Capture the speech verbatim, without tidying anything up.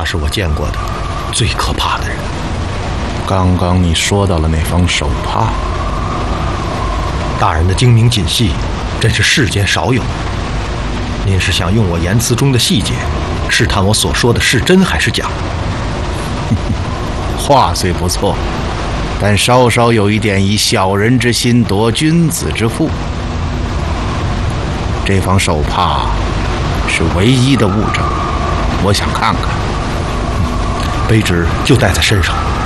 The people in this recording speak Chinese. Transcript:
是我见过的最可怕的人。 刚刚你说到了那方手帕， 大人的精明谨细，真是世间少有。您是想用我言辞中的细节，试探我所说的是真还是假？ 话虽不错，但稍稍有一点以小人之心夺君子之腹。这方手帕是唯一的物证，我想看看。 卑职就带在身上。